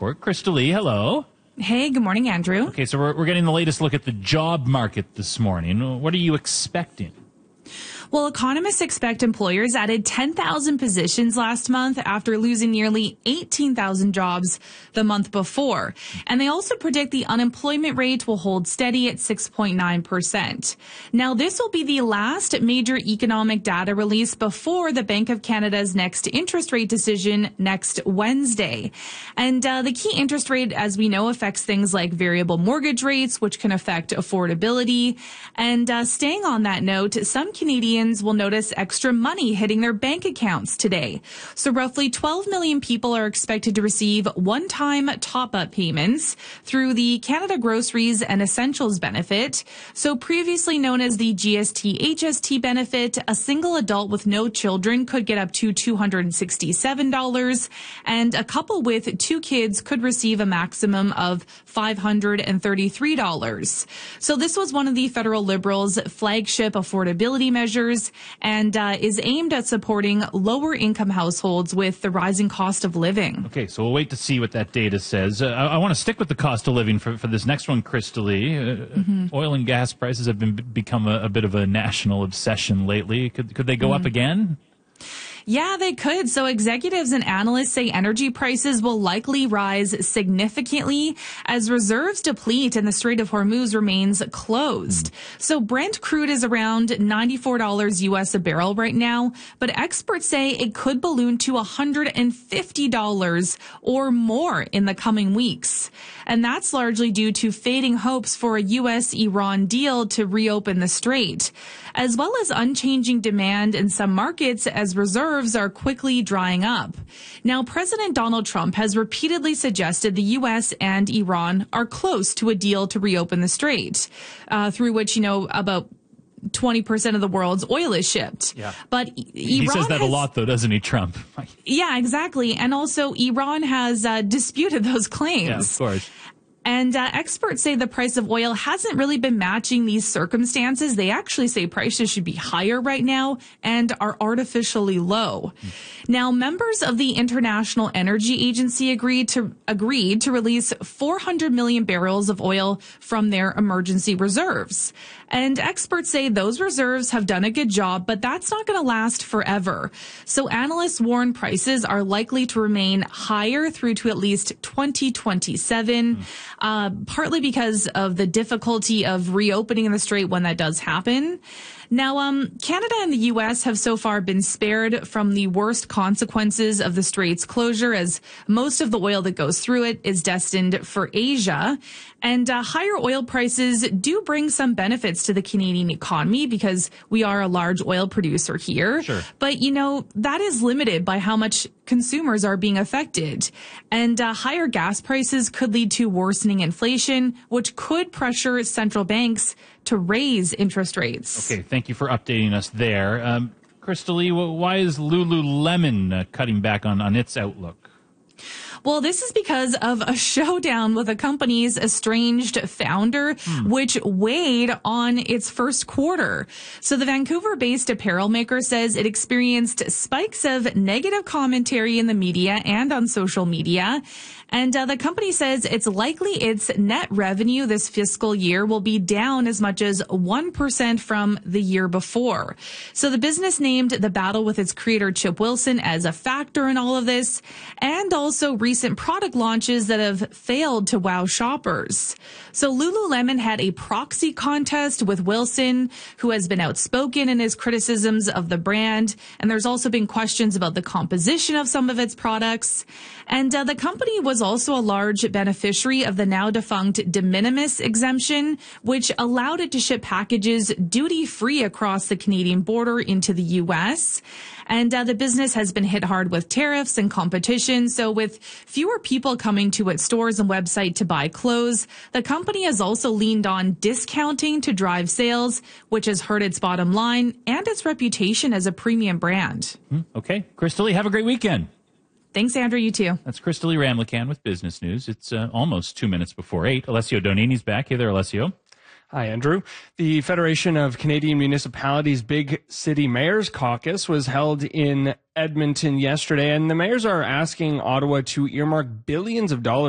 Report. Krista Lee, hello. Hey, good morning, Andrew. Okay, so we're getting the latest look at the job market this morning. What are you expecting? Well, economists expect employers added 10,000 positions last month after losing nearly 18,000 jobs the month before. And they also predict the unemployment rate will hold steady at 6.9%. Now, this will be the last major economic data release before the Bank of Canada's next interest rate decision next Wednesday. And the key interest rate, as we know, affects things like variable mortgage rates, which can affect affordability. And staying on that note, some Canadians will notice extra money hitting their bank accounts today. So roughly 12 million people are expected to receive one-time top-up payments through the Canada Groceries and Essentials benefit. So previously known as the GST-HST benefit, a single adult with no children could get up to $267, and a couple with two kids could receive a maximum of $533. So this was one of the federal Liberals' flagship affordability measures, and is aimed at supporting lower income households with the rising cost of living. Okay, so we'll wait to see what that data says. I want to stick with the cost of living for this next one, Krista Lee. Oil and gas prices have become a bit of a national obsession lately. Could they go up again? Yeah, they could. So executives and analysts say energy prices will likely rise significantly as reserves deplete and the Strait of Hormuz remains closed. So Brent crude is around $94 US a barrel right now, but experts say it could balloon to $150 or more in the coming weeks. And that's largely due to fading hopes for a US-Iran deal to reopen the strait, as well as unchanging demand in some markets as reserves are quickly drying up. Now, President Donald Trump has repeatedly suggested the U.S. and Iran are close to a deal to reopen the strait, through which, about 20% of the world's oil is shipped. Yeah. But he says that a lot, though, doesn't he, Trump? Yeah, exactly. And also, Iran has disputed those claims. Yeah, of course. And experts say the price of oil hasn't really been matching these circumstances. They actually say prices should be higher right now and are artificially low. Now, members of the International Energy Agency agreed to release 400 million barrels of oil from their emergency reserves. And experts say those reserves have done a good job, but that's not going to last forever. So analysts warn prices are likely to remain higher through to at least 2027. Partly because of the difficulty of reopening the strait when that does happen. Now, Canada and the U.S. have so far been spared from the worst consequences of the strait's closure, as most of the oil that goes through it is destined for Asia. And higher oil prices do bring some benefits to the Canadian economy because we are a large oil producer here. Sure. But, that is limited by how much consumers are being affected. And higher gas prices could lead to worsening inflation, which could pressure central banks to raise interest rates. Okay, thank you for updating us there. Krista Lee, why is Lululemon cutting back on its outlook? Well, this is because of a showdown with the company's estranged founder, which weighed on its first quarter. So the Vancouver-based apparel maker says it experienced spikes of negative commentary in the media and on social media. And the company says it's likely its net revenue this fiscal year will be down as much as 1% from the year before. So the business named the battle with its creator Chip Wilson as a factor in all of this, and also recent product launches that have failed to wow shoppers. So Lululemon had a proxy contest with Wilson, who has been outspoken in his criticisms of the brand. And there's also been questions about the composition of some of its products. And the company was also a large beneficiary of the now defunct de minimis exemption, which allowed it to ship packages duty-free across the Canadian border into the U.S. And the business has been hit hard with tariffs and competition. So with fewer people coming to its stores and website to buy clothes, the company has also leaned on discounting to drive sales, which has hurt its bottom line and its reputation as a premium brand. Okay. Krista Lee, have a great weekend. Thanks, Andrew. You too. That's Krista Lee Ramlichan with Business News. It's almost 2 minutes before 8. Alessio Donini's back. Hey there, Alessio. Hi, Andrew. The Federation of Canadian Municipalities Big City Mayors Caucus was held in Edmonton yesterday, and the mayors are asking Ottawa to earmark billions of dollars